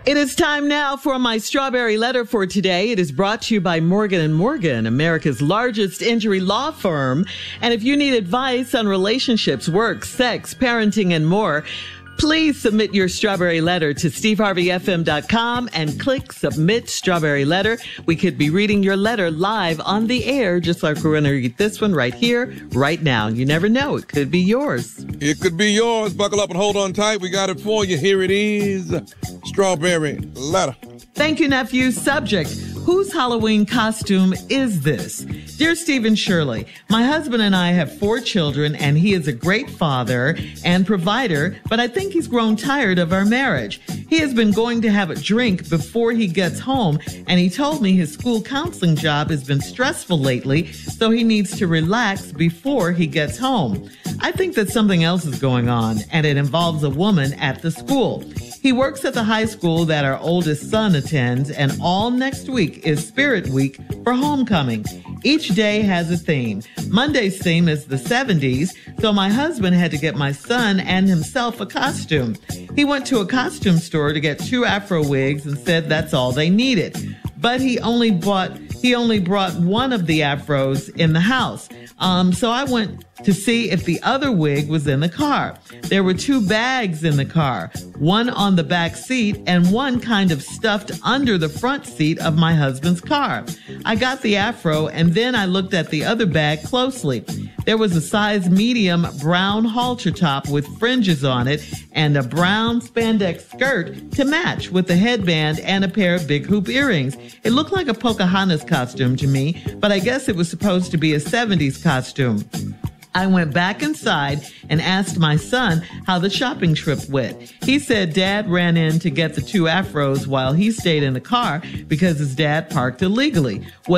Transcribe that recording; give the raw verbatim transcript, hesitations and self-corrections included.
It is time now for my strawberry letter for today. It is brought to you by Morgan and Morgan, America's largest injury law firm. And if you need advice on relationships, work, sex, parenting, and more, please submit your strawberry letter to steve harvey f m dot com and click Submit Strawberry Letter. We could be reading your letter live on the air, just like we're going to read this one right here, right now. You never know. It could be yours. It could be yours. Buckle up and hold on tight. We got it for you. Here it is. Strawberry Letter. Thank you, nephew. Subject: whose Halloween costume is this? Dear Steve and Shirley, my husband and I have four children, and he is a great father and provider, but I think he's grown tired of our marriage. He has been going to have a drink before he gets home, and he told me his school counseling job has been stressful lately, so he needs to relax before he gets home. I think that something else is going on, and it involves a woman at the school. He works at the high school that our oldest son attends, and all next week is Spirit Week for homecoming. Each day has a theme. Monday's theme is the seventies, so my husband had to get my son and himself a costume. He went to a costume store to get two Afro wigs and said that's all they needed. But he only bought he only brought one of the Afros in the house. Um, so I went to see if the other wig was in the car. There were two bags in the car, one on the back seat and one kind of stuffed under the front seat of my husband's car. I got the Afro and then I looked at the other bag closely. There was a size medium brown halter top with fringes on it and a brown spandex skirt to match with a headband and a pair of big hoop earrings. It looked like a Pocahontas costume to me, but I guess it was supposed to be a seventies costume. I went back inside and asked my son how the shopping trip went. He said Dad ran in to get the two Afros while he stayed in the car because his dad parked illegally.